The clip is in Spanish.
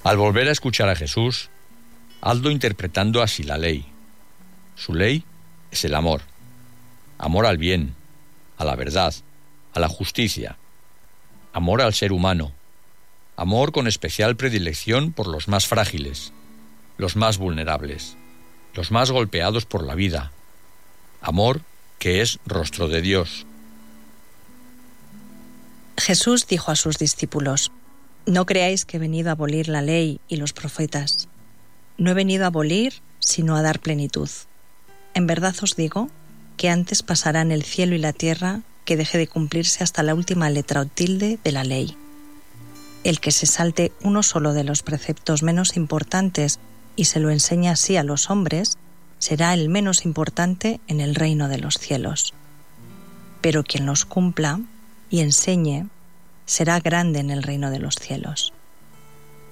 Al volver a escuchar a Jesús, hazlo interpretando así la ley. Su ley es el amor. Amor al bien, a la verdad, a la justicia. Amor al ser humano. Amor con especial predilección por los más frágiles, los más vulnerables, los más golpeados por la vida. Amor que es rostro de Dios. Jesús dijo a sus discípulos: No creáis que he venido a abolir la ley y los profetas. No he venido a abolir, sino a dar plenitud. En verdad os digo que antes pasarán el cielo y la tierra que deje de cumplirse hasta la última letra o tilde de la ley. El que se salte uno solo de los preceptos menos importantes y se lo enseña así a los hombres, será el menos importante en el reino de los cielos. Pero quien los cumpla y enseñe, será grande en el reino de los cielos.